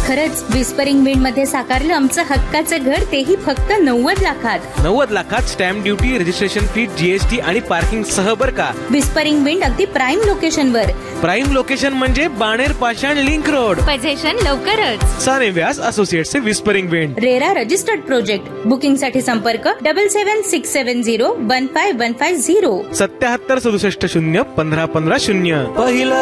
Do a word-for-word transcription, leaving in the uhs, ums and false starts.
खरंच whispering wind मध्ये साकारलं आमचं हक्काचं घर, तेही फक्त नव्वद लाखात. नव्वद लाखात stamp duty, registration fee, GST आणि पार्किंग सह बर का. विस्परिंग विंड अगदी प्राईम लोकेशन वर. प्राईम लोकेशन म्हणजे बाणेर पाषाण लिंक रोड. पोझिशन लवकरच. साने व्यास associates whispering wind. RERA registered project. Booking साठी संपर्क double seven six seven zero one five one five zero सत्याहत्तर सदुसष्ट शून्य पंधरा पंधरा शून्य. पहिला